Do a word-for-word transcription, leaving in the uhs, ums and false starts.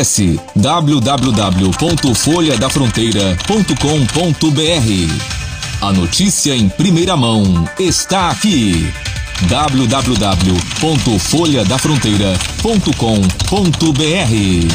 Acesse w w w ponto folha da fronteira ponto com ponto b r. A notícia em primeira mão está aqui. w w w ponto folha da fronteira ponto com ponto b r